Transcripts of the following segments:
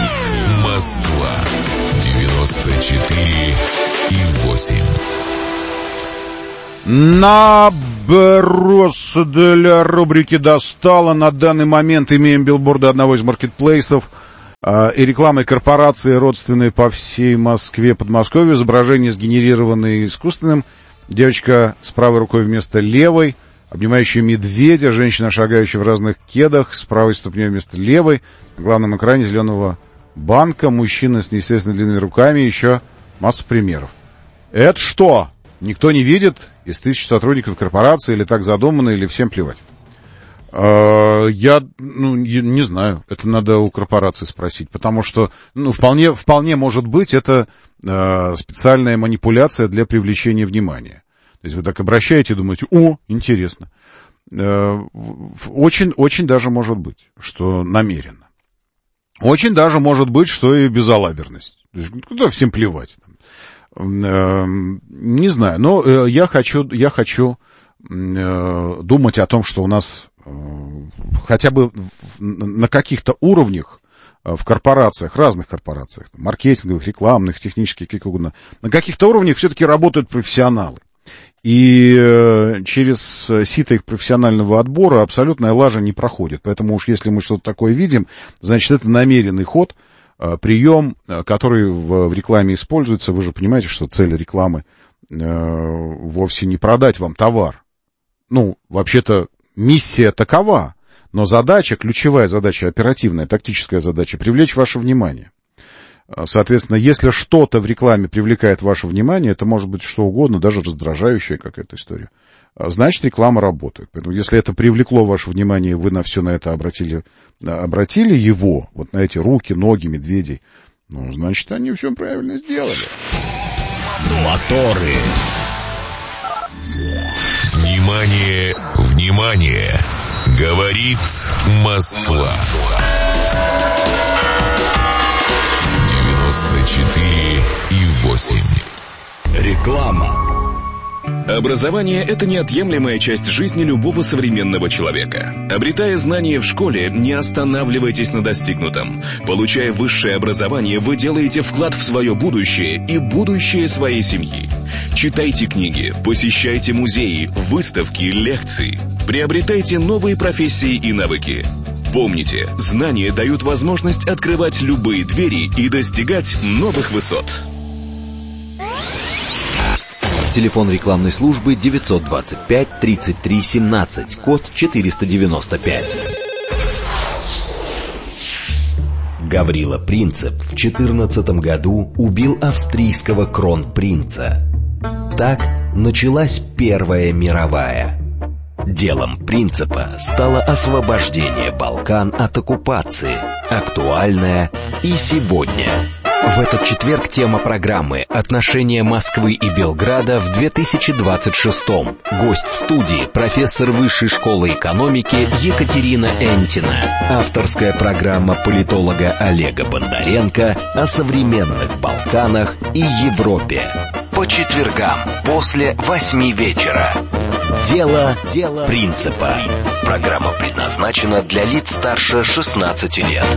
Москва 94,8. Наброс для рубрики «Достало». На данный момент имеем билборды одного из маркетплейсов и рекламой корпорации, родственной по всей Москве, Подмосковью. Изображение, сгенерированное искусственным. Девочка с правой рукой вместо левой, обнимающая медведя, женщина, шагающая в разных кедах, с правой ступней вместо левой. На главном экране зеленого банка мужчина с неестественно длинными руками, еще масса примеров. Это что? Никто не видит из 1000 сотрудников корпорации, или так задумано, или всем плевать? Я не знаю, это надо у корпорации спросить, потому что вполне может быть это специальная манипуляция для привлечения внимания. То есть вы так обращаете и думаете: о, интересно. Очень даже может быть, что намеренно. Очень даже может быть, что и безалаберность. То есть, куда всем плевать. Не знаю, но я хочу думать о том, что у нас хотя бы на каких-то уровнях в корпорациях, разных корпорациях, маркетинговых, рекламных, технических, как угодно, на каких-то уровнях все-таки работают профессионалы. И через сито их профессионального отбора абсолютная лажа не проходит. Поэтому уж если мы что-то такое видим, значит, это намеренный ход, прием, который в рекламе используется. Вы же понимаете, что цель рекламы вовсе не продать вам товар. Вообще-то миссия такова, но задача, ключевая задача, оперативная, тактическая задача — привлечь ваше внимание. Соответственно, если что-то в рекламе привлекает ваше внимание, это может быть что угодно, даже раздражающая какая-то история, значит, реклама работает. Поэтому, если это привлекло ваше внимание, вы на все на это обратили его, вот на эти руки, ноги медведей, значит, они все правильно сделали. Моторы. Внимание, внимание! Говорит Москва. 94,8. Реклама. Образование – это неотъемлемая часть жизни любого современного человека. Обретая знания в школе, не останавливайтесь на достигнутом. Получая высшее образование, вы делаете вклад в свое будущее и будущее своей семьи. Читайте книги, посещайте музеи, выставки, лекции. Приобретайте новые профессии и навыки. Помните, знания дают возможность открывать любые двери и достигать новых высот. Телефон рекламной службы 925-33-17, код 495. Гаврила Принцип в 14 году убил австрийского кронпринца. Так началась Первая мировая. Делом Принципа стало освобождение Балкан от оккупации, актуальное и сегодня. В этот четверг тема программы «Отношения Москвы и Белграда в 2026-м». Гость в студии – профессор Высшей школы экономики Екатерина Энтина. Авторская программа политолога Олега Бондаренко о современных Балканах и Европе. По четвергам после 8 вечера. Дело Принципа. Программа предназначена для лиц старше 16 лет.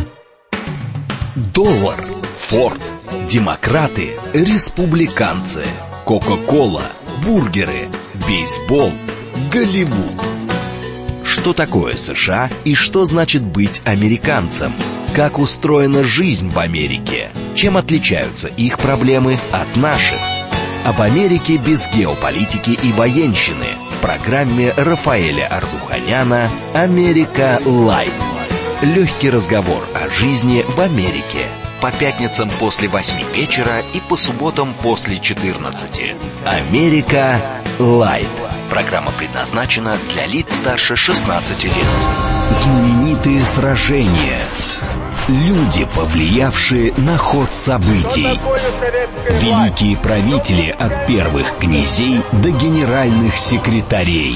Доллар. Форд, демократы, республиканцы, Кока-кола, бургеры, бейсбол, Голливуд. Что такое США и что значит быть американцем? Как устроена жизнь в Америке? Чем отличаются их проблемы от наших? Об Америке без геополитики и военщины в программе Рафаэля Ардуханяна «Америка Лайв». Легкий разговор о жизни в Америке. По пятницам после 8 вечера и по субботам после 14. «Америка Лайв». Программа предназначена для лиц старше 16 лет. Знаменитые сражения. Люди, повлиявшие на ход событий. Великие правители от первых князей до генеральных секретарей.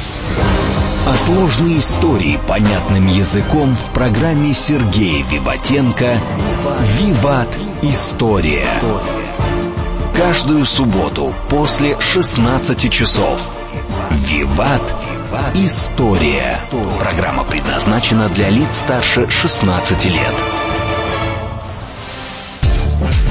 О сложной истории понятным языком в программе Сергея Виватенко «Виват. История». Каждую субботу после 16 часов. «Виват. История». Программа предназначена для лиц старше 16 лет.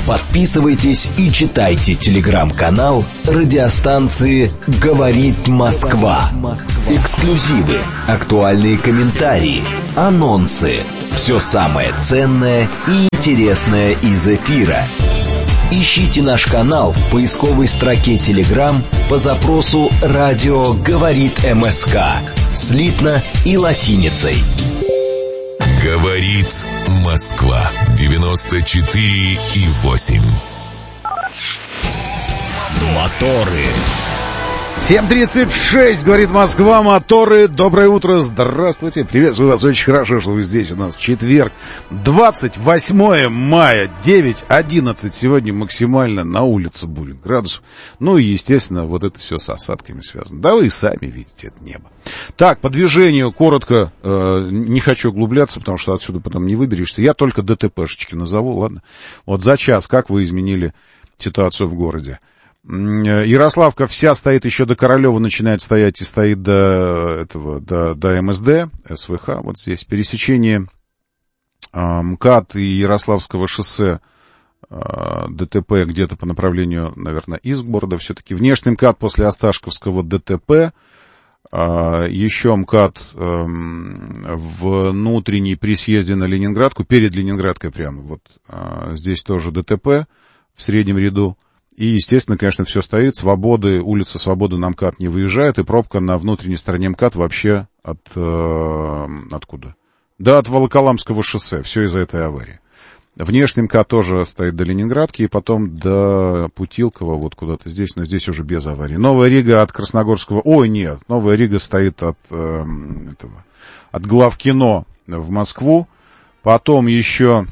Подписывайтесь и читайте телеграм-канал радиостанции «Говорит Москва». Эксклюзивы, актуальные комментарии, анонсы. Все самое ценное и интересное из эфира. Ищите наш канал в поисковой строке Telegram по запросу «Радио говорит МСК» слитно и латиницей. Говорит Москва 94,8. Моторы. 7:36, говорит Москва, моторы. Доброе утро, здравствуйте. Приветствую вас, очень хорошо, что вы здесь. У нас четверг, 28 мая, 9:11. Сегодня максимально на улице будет градусов. Ну и, естественно, вот это все с осадками связано. Да вы и сами видите это небо. Так, по движению коротко, не хочу углубляться, потому что отсюда потом не выберешься. Я только ДТПшечки назову, ладно? Вот за час как вы изменили ситуацию в городе? Ярославка вся стоит еще до Королева, начинает стоять и стоит до МСД, СВХ, вот здесь. Пересечение МКАД и Ярославского шоссе, ДТП где-то по направлению, наверное, из города. Все-таки внешний МКАД после Осташковского ДТП. Еще МКАД внутренний при съезде на Ленинградку, перед Ленинградкой прямо. Вот здесь тоже ДТП в среднем ряду. И, естественно, конечно, все стоит. Свободы, улица Свободы на МКАД не выезжает. И пробка на внутренней стороне МКАД вообще откуда? Да, от Волоколамского шоссе. Все из-за этой аварии. Внешний МКАД тоже стоит до Ленинградки. И потом до Путилково, вот куда-то здесь. Но здесь уже без аварии. Новая Рига от Красногорского... Ой, нет. Новая Рига стоит от главкино в Москву. Потом еще...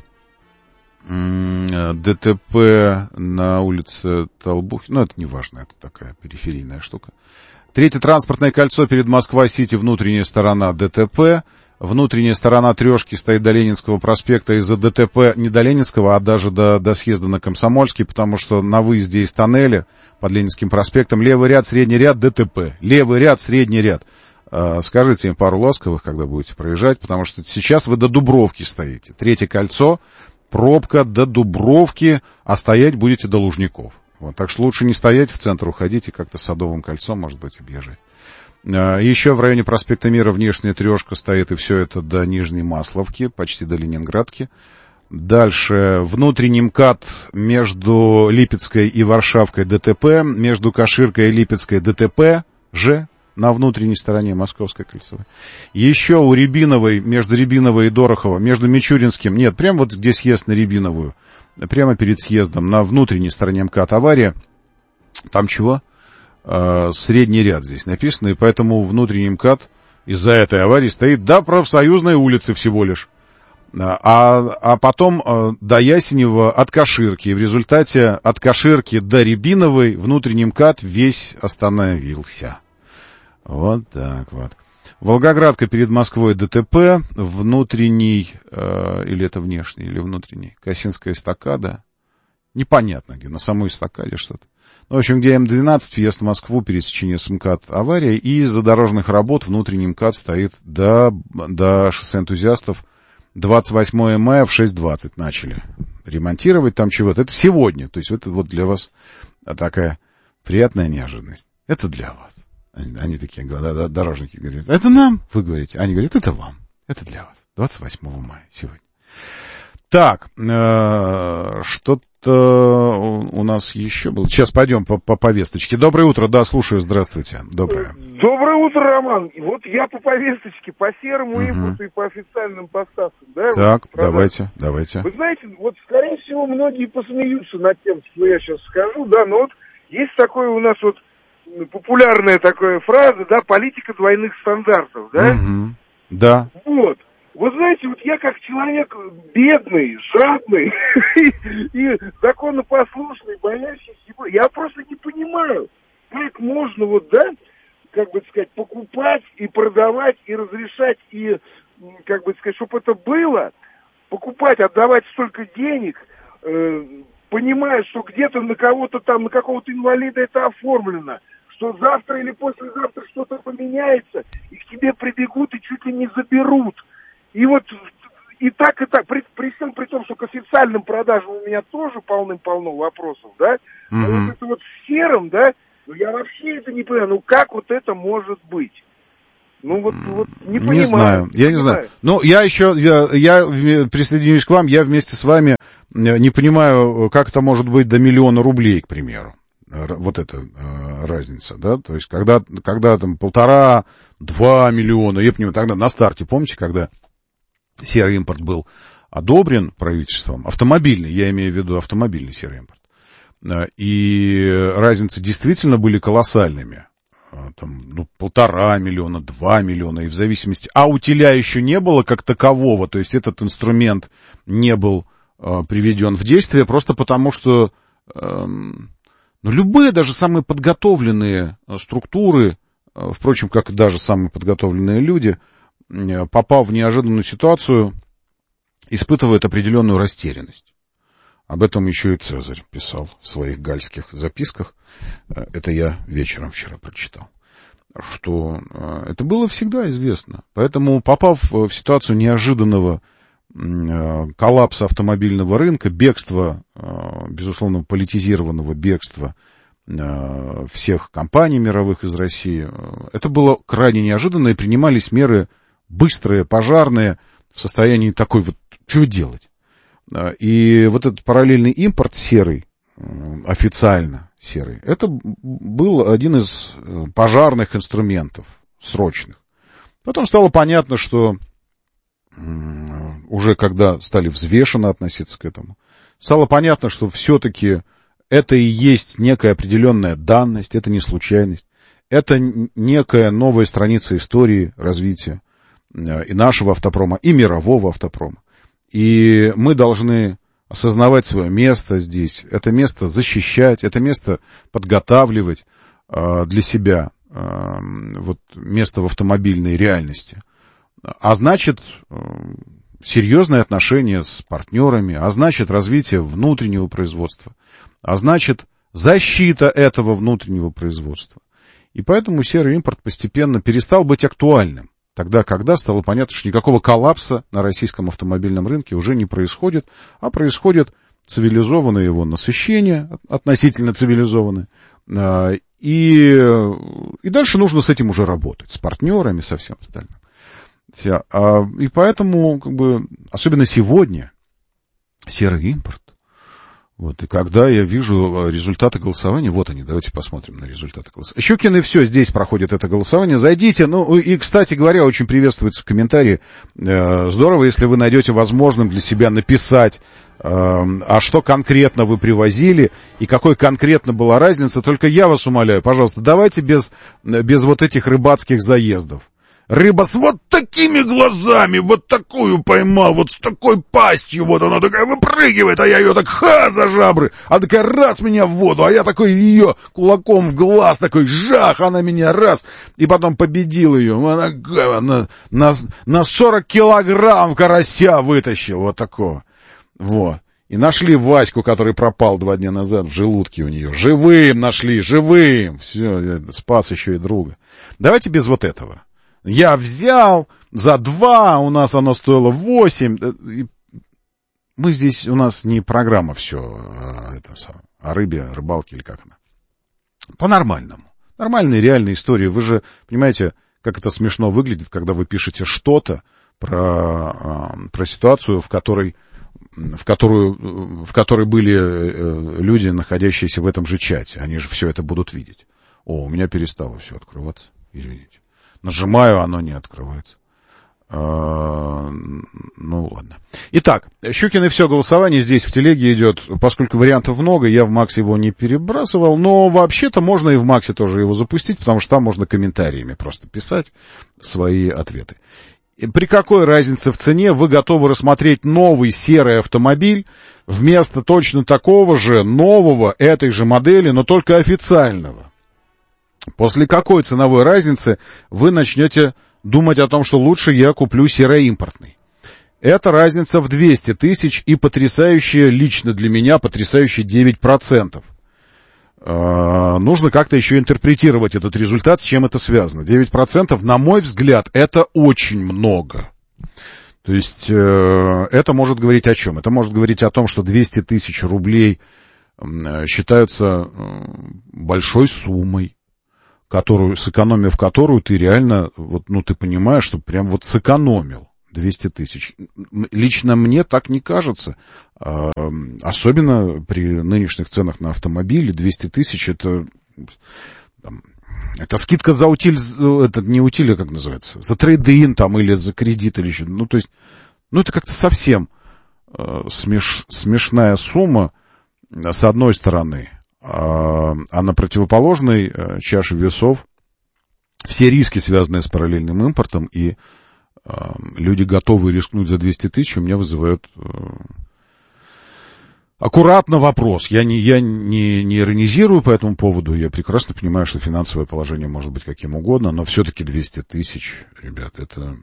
ДТП на улице Толбухина, ну, это не важно, это такая периферийная штука. Третье транспортное кольцо перед Москва-Сити, внутренняя сторона ДТП. Внутренняя сторона Трешки стоит до Ленинского проспекта из-за ДТП, не до Ленинского, а даже до съезда на Комсомольский, потому что на выезде из тоннеля под Ленинским проспектом левый ряд, средний ряд, ДТП. Левый ряд, средний ряд. Скажите им пару ласковых, когда будете проезжать, потому что сейчас вы до Дубровки стоите. Третье кольцо, пробка до Дубровки, а стоять будете до Лужников. Вот, так что лучше не стоять в центр, уходите как-то Садовым кольцом, может быть, объезжать. Еще в районе проспекта Мира внешняя Трешка стоит, и все это до Нижней Масловки, почти до Ленинградки. Дальше внутренний МКАД между Липецкой и Варшавкой ДТП, между Каширкой и Липецкой ДТП же. На внутренней стороне Московской кольцевой. Еще у Рябиновой, между Рябиновой и Дорохово, между Мичуринским, нет, прямо вот где съезд на Рябиновую, прямо перед съездом, на внутренней стороне МКАД авария. Там чего? Средний ряд здесь написано, и поэтому внутренний МКАД из-за этой аварии стоит до Профсоюзной улицы всего лишь. А потом до Ясенева от Каширки. И в результате от Каширки до Рябиновой внутренний МКАД весь остановился. Вот так вот. Волгоградка перед Москвой ДТП, внутренний, или это внешний, или внутренний, Косинская эстакада, непонятно где, на самой эстакаде что-то. Ну, в общем, где М12, въезд в Москву, пересечение с МКАД авария, и из-за дорожных работ внутренний МКАД стоит до шоссе энтузиастов. 28 мая в 6:20 начали ремонтировать там чего-то. Это сегодня, то есть это вот для вас такая приятная неожиданность. Это для вас. Они такие говорят, дорожники говорят, это нам, вы говорите. Они говорят, это вам, это для вас. 28 мая сегодня. Так, что-то у нас еще было. Сейчас пойдем по повесточке. Доброе утро, да, слушаю, здравствуйте. Доброе. Доброе утро, Роман. Вот я по повесточке, по серому импорту и по официальным поставкам. Да, так, давайте. Вы знаете, вот, скорее всего, многие посмеются над тем, что я сейчас скажу, да, но вот есть такое у нас вот популярная такая фраза, да, политика двойных стандартов, да? Да. Вот. Вы знаете, вот я как человек бедный, жадный и законопослушный, боящийся, я просто не понимаю, как можно вот, да, как бы сказать, покупать и продавать и разрешать и, как бы сказать, чтобы это было, покупать, отдавать столько денег, понимая, что где-то на кого-то там, на какого-то инвалида это оформлено, что завтра или послезавтра что-то поменяется, и к тебе прибегут и чуть ли не заберут. И вот и так, при всем при том, что к официальным продажам у меня тоже полным-полно вопросов, да, но вот это вот с серым, да, ну я вообще это не понимаю, ну как вот это может быть? Ну вот не понимаю. Не знаю. Ну, я присоединюсь к вам, я вместе с вами не понимаю, как это может быть до 1 000 000 рублей, к примеру. Вот эта разница, да, то есть когда там 1,5-2 миллиона, я понимаю, тогда на старте, помните, когда серый импорт был одобрен правительством, автомобильный, я имею в виду автомобильный серый импорт, и разницы действительно были колоссальными. Там, 1,5 миллиона, 2 миллиона, и в зависимости... А утиля еще не было как такового, то есть этот инструмент не был приведен в действие, просто потому что любые, даже самые подготовленные структуры, впрочем, как и даже самые подготовленные люди, попав в неожиданную ситуацию, испытывают определенную растерянность. Об этом еще и Цезарь писал в своих гальских записках. Это я вечером вчера прочитал. Что это было всегда известно. Поэтому, попав в ситуацию неожиданного коллапса автомобильного рынка, бегства, безусловно, политизированного бегства всех компаний мировых из России, это было крайне неожиданно, и принимались меры быстрые, пожарные, в состоянии такой вот, что делать? И вот этот параллельный импорт серый, официально серый, это был один из пожарных инструментов, срочных. Потом стало понятно, что уже когда стали взвешенно относиться к этому, стало понятно, что все-таки это и есть некая определенная данность, это не случайность, это некая новая страница истории развития и нашего автопрома, и мирового автопрома. И мы должны осознавать свое место здесь, это место защищать, это место подготавливать для себя, вот место в автомобильной реальности. А значит, серьезные отношения с партнерами, а значит, развитие внутреннего производства, а значит, защита этого внутреннего производства. И поэтому серый импорт постепенно перестал быть актуальным. Тогда, когда стало понятно, что никакого коллапса на российском автомобильном рынке уже не происходит, а происходит цивилизованное его насыщение, относительно цивилизованное, и дальше нужно с этим уже работать, с партнерами, со всем остальным. И поэтому, как бы, особенно сегодня, серый импорт, вот, и когда я вижу результаты голосования, вот они, давайте посмотрим на результаты голосования. Щукин и все, здесь проходит это голосование, зайдите, ну, и, кстати говоря, очень приветствуются комментарии, здорово, если вы найдете возможным для себя написать, а что конкретно вы привозили, и какой конкретно была разница, только я вас умоляю, пожалуйста, давайте без вот этих рыбацких заездов. Рыба с вот такими глазами, вот такую поймал, вот с такой пастью, вот она такая выпрыгивает, а я ее так за жабры, она такая раз меня в воду, а я такой ее кулаком в глаз, такой жах, она меня раз, и потом победил ее, она на 40 килограмм карася вытащил, вот такого, вот. И нашли Ваську, который пропал 2 дня назад в желудке у нее, живым нашли, живым, все, спас еще и друга. Давайте без вот этого. Я взял за 2, у нас оно стоило 8. Мы здесь, у нас не программа все о рыбе, о рыбалке или как она. По-нормальному. Нормальные, реальные истории. Вы же понимаете, как это смешно выглядит, когда вы пишете что-то про ситуацию, в которой были люди, находящиеся в этом же чате. Они же все это будут видеть. О, у меня перестало все открываться. Извините. Нажимаю, оно не открывается. Ну, ладно. Итак, Щукин и все, голосование здесь в телеге идет. Поскольку вариантов много, я в Макс его не перебрасывал. Но вообще-то можно и в Максе тоже его запустить, потому что там можно комментариями просто писать свои ответы. При какой разнице в цене вы готовы рассмотреть новый серый автомобиль вместо точно такого же нового этой же модели, но только официального? После какой ценовой разницы вы начнете думать о том, что лучше я куплю сероимпортный? Это разница в 200 тысяч и потрясающая, лично для меня, потрясающие 9%. Нужно как-то еще интерпретировать этот результат, с чем это связано. 9%, на мой взгляд, это очень много. То есть это может говорить о чем? Это может говорить о том, что 200 тысяч рублей считаются большой суммой, сэкономив которую ты реально, вот, ну, ты понимаешь, что прям вот сэкономил 200 тысяч. Лично мне так не кажется. Особенно при нынешних ценах на автомобили 200 тысяч это скидка за утиль, это не утиль, а как называется, за трейд-ин там или за кредит или еще. Ну, то есть, ну, это как-то совсем смешная сумма, с одной стороны. А на противоположной чаше весов все риски, связанные с параллельным импортом, и люди готовы рискнуть за 200 тысяч, у меня вызывают аккуратно вопрос. Я не иронизирую по этому поводу, я прекрасно понимаю, что финансовое положение может быть каким угодно, но все-таки 200 тысяч, ребят, это...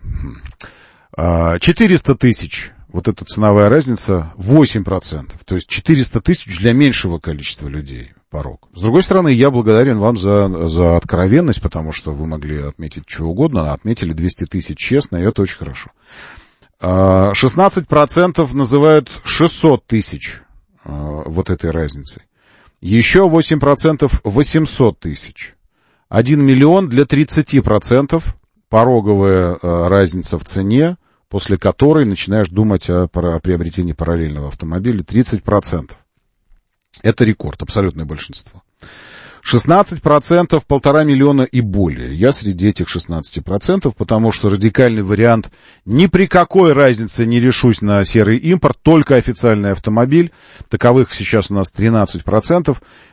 400 тысяч, вот эта ценовая разница, 8%. То есть 400 тысяч для меньшего количества людей порог. С другой стороны, я благодарен вам за откровенность, потому что вы могли отметить чего угодно, а отметили 200 тысяч честно, и это очень хорошо. 16% называют 600 тысяч вот этой разницей. Еще 8% 800 тысяч. 1 миллион для 30%. Пороговая разница в цене, после которой начинаешь думать о приобретении параллельного автомобиля, 30%. Это рекорд, абсолютное большинство. 16% 1,5 миллиона и более. Я среди этих 16%, потому что радикальный вариант ни при какой разнице не решусь на серый импорт, только официальный автомобиль. Таковых сейчас у нас 13%.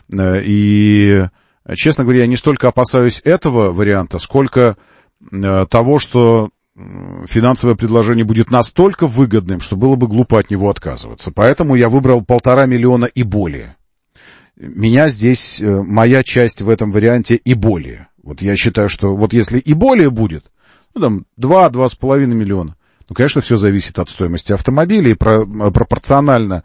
И, честно говоря, я не столько опасаюсь этого варианта, сколько того, что финансовое предложение будет настолько выгодным, что было бы глупо от него отказываться. Поэтому я выбрал 1,5 миллиона и более. Меня здесь, моя часть в этом варианте и более. Вот я считаю, что вот если и более будет, ну там 2-2,5 миллиона, ну, конечно, все зависит от стоимости автомобиля и пропорционального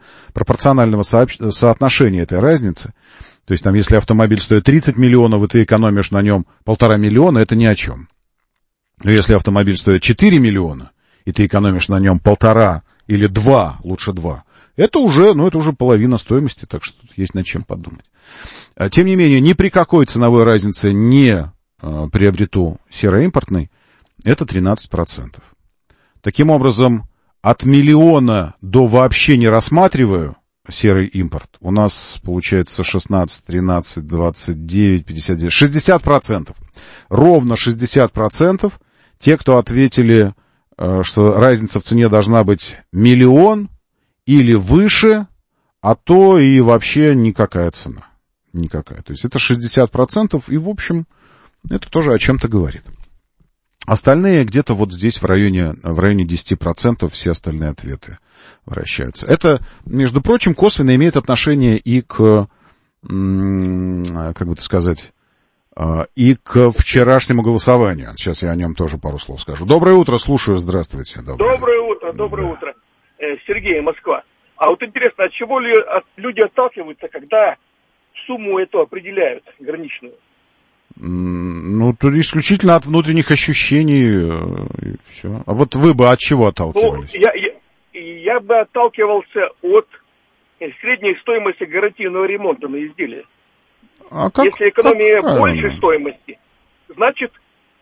соотношения этой разницы. То есть там, если автомобиль стоит 30 миллионов, и ты экономишь на нем 1,5 миллиона, это ни о чем. Но если автомобиль стоит 4 миллиона, и ты экономишь на нем 1,5 или 2, лучше 2, это уже половина стоимости, так что тут есть над чем подумать. Тем не менее, ни при какой ценовой разнице не приобрету сероимпортный, это 13%. Таким образом, от миллиона до вообще не рассматриваю серый импорт. У нас получается 16, 13, 29, 59, 60%. Ровно 60%. Те, кто ответили, что разница в цене должна быть миллион или выше, а то и вообще никакая цена. Никакая. То есть это 60%, и, в общем, это тоже о чем-то говорит. Остальные где-то вот здесь в районе 10% все остальные ответы вращаются. Это, между прочим, косвенно имеет отношение и к, как бы это сказать, и к вчерашнему голосованию. Сейчас я о нем тоже пару слов скажу. Доброе утро, слушаю, здравствуйте. Доброе утро. Сергей, Москва. А вот интересно, от чего люди отталкиваются, когда сумму эту определяют, граничную? Ну, тут исключительно от внутренних ощущений, и все. А вот вы бы от чего отталкивались? Ну, я бы отталкивался от средней стоимости гарантийного ремонта на изделие. Если экономия больше стоимости, значит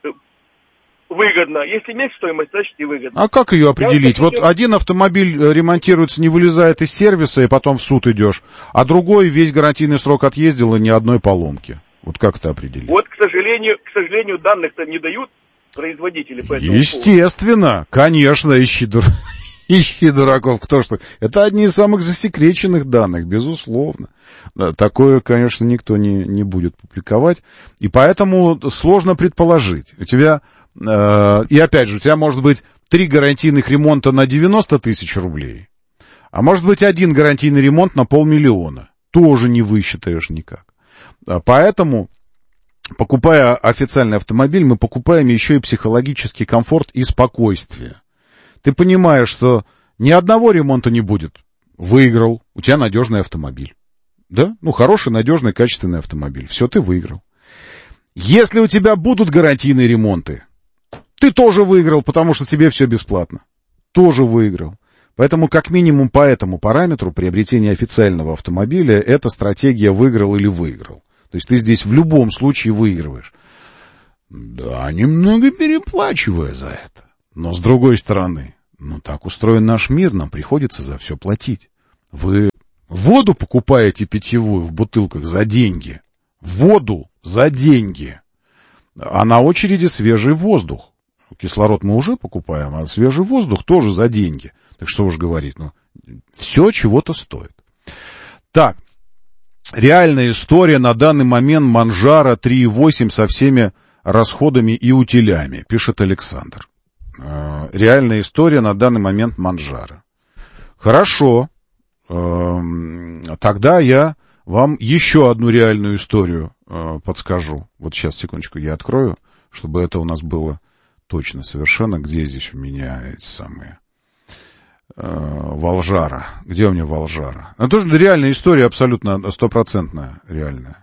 выгодно. Если меньше стоимость, значит и выгодно. А как ее определить? Вот один автомобиль ремонтируется, не вылезает из сервиса, и потом в суд идешь, а другой весь гарантийный срок отъездил, и ни одной поломки. Вот как это определить? Вот, к сожалению, данных-то не дают производители по этому Естественно, конечно, ищи дураков, кто что. Это одни из самых засекреченных данных, безусловно. Такое, конечно, никто не будет публиковать. И поэтому сложно предположить. У тебя, и опять же, у тебя может быть 3 гарантийных ремонта на 90 тысяч рублей, а может быть 1 гарантийный ремонт на 500 000. Тоже не высчитаешь никак. Поэтому, покупая официальный автомобиль, мы покупаем еще и психологический комфорт и спокойствие. Ты понимаешь, что ни одного ремонта не будет. Выиграл. У тебя надежный автомобиль. Да? Ну, хороший, надежный, качественный автомобиль. Все, ты выиграл. Если у тебя будут гарантийные ремонты, ты тоже выиграл, потому что тебе все бесплатно. тоже выиграл. Поэтому как минимум по этому параметру приобретение официального автомобиля — это стратегия выиграл или выиграл. То есть ты здесь в любом случае выигрываешь. Да, немного переплачивая за это. Но с другой стороны, так устроен наш мир, нам приходится за все платить. Вы воду покупаете питьевую в бутылках за деньги. Воду за деньги. А на очереди свежий воздух. Кислород мы уже покупаем, а свежий воздух тоже за деньги. Так что уж говорить, все чего-то стоит. Так, реальная история на данный момент Манжаро 3.8 со всеми расходами и утилями, пишет Александр. Реальная история на данный момент Манжаро. Хорошо, тогда я вам еще одну реальную историю подскажу. Вот сейчас, секундочку, я открою, чтобы это у нас было точно совершенно. Где здесь у меня эти самые... Волжара. Где у меня Волжара? Это тоже реальная история, абсолютно стопроцентная, реальная.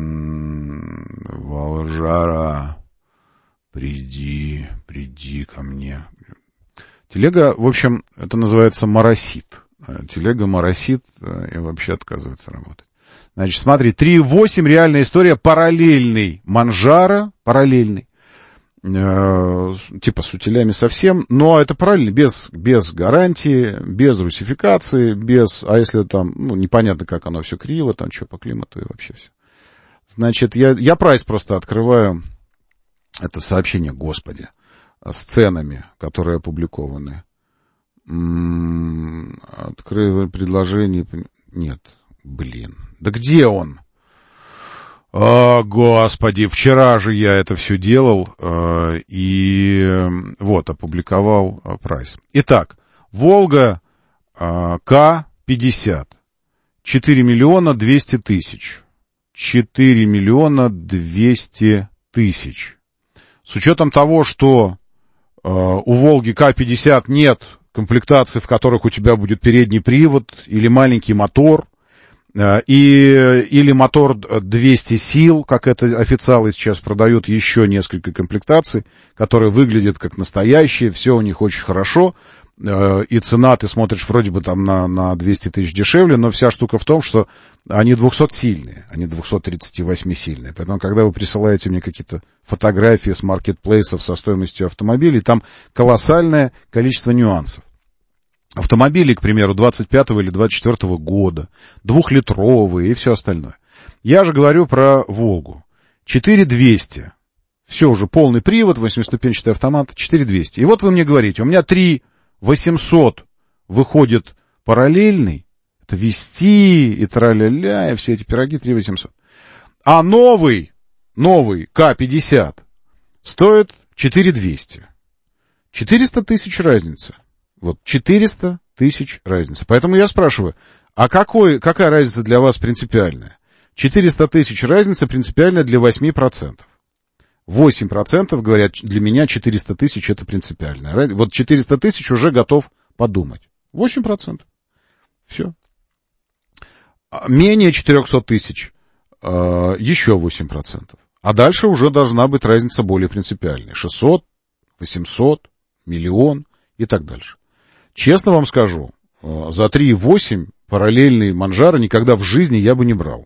Волжара, приди ко мне. Телега, в общем, это называется моросит. Телега моросит и вообще отказывается работать. Значит, смотри, 3.8, реальная история, параллельный Манжаро, параллельный. Типа с утилями совсем, но это параллельно, без гарантии, без русификации, а если там, непонятно, как оно все криво, там что по климату и вообще все. Значит, я прайс просто открываю, это сообщение, господи, с ценами, которые опубликованы. Открываю предложение, нет, да где он? О, господи, вчера же я это все делал, и вот, опубликовал прайс. Итак, Волга К-50, 4 миллиона 200 тысяч. 4 миллиона 200 тысяч. С учетом того, что у Волги К-50 нет комплектаций, в которых у тебя будет передний привод или маленький мотор, или мотор 200 сил, как это официалы сейчас продают, еще несколько комплектаций, которые выглядят как настоящие, все у них очень хорошо, и цена, ты смотришь вроде бы там на 200 тысяч дешевле, но вся штука в том, что они 200-сильные, они 238-сильные. Поэтому, когда вы присылаете мне какие-то фотографии с маркетплейсов со стоимостью автомобилей, там колоссальное количество нюансов. Автомобили, к примеру, 25 или 24 года, 2-литровые и все остальное. Я же говорю про Волгу. 4200. Все уже полный привод, 8-ступенчатый автомат, 4200. И вот вы мне говорите, у меня 3800 выходит параллельный, это вести и тра-ля-ля, и все эти пироги 3800. А новый К-50 стоит 4200. 400 тысяч разница. Вот 400 тысяч разница. Поэтому я спрашиваю, а какая разница для вас принципиальная? 400 тысяч разница принципиальная для 8%. 8% говорят, для меня 400 тысяч это принципиальная. Вот 400 тысяч уже готов подумать. 8%. Все. Менее 400 тысяч еще 8%. А дальше уже должна быть разница более принципиальная. 600, 800, миллион и так дальше. Честно вам скажу, за 3,8 параллельный Манжаро никогда в жизни я бы не брал.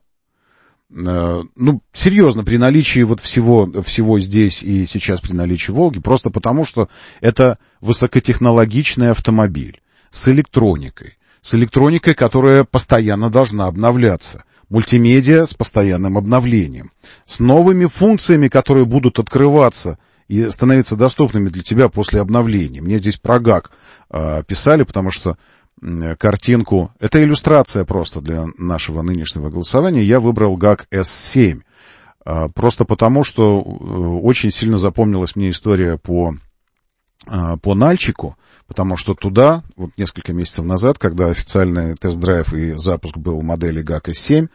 Серьезно, при наличии вот всего здесь и сейчас при наличии Волги, просто потому что это высокотехнологичный автомобиль с электроникой, которая постоянно должна обновляться, мультимедиа с постоянным обновлением, с новыми функциями, которые будут открываться и становиться доступными для тебя после обновления. Мне здесь про ГАК писали, потому что картинку... Это иллюстрация просто для нашего нынешнего голосования. Я выбрал ГАК S7. Просто потому, что очень сильно запомнилась мне история по Нальчику, потому что туда, вот несколько месяцев назад, когда официальный тест-драйв и запуск был модели ГАК S7,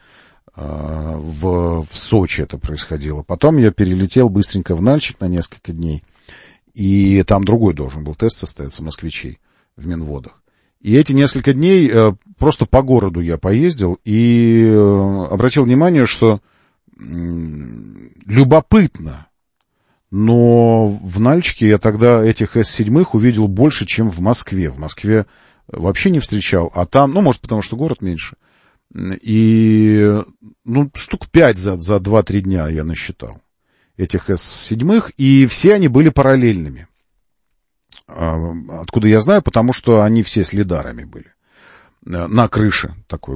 в Сочи это происходило. Потом я перелетел быстренько в Нальчик на несколько дней, и там другой должен был тест состояться, москвичей в Минводах. И эти несколько дней просто по городу я поездил и обратил внимание, что любопытно, Но в Нальчике я тогда этих С-7 увидел больше, чем в Москве. В Москве вообще не встречал, а там, ну, может, потому что город меньше. И, ну, штук 5 за 2-3 дня я насчитал этих С-7, и все они были параллельными. Откуда я знаю? Потому что они все с лидарами были. На крыше такой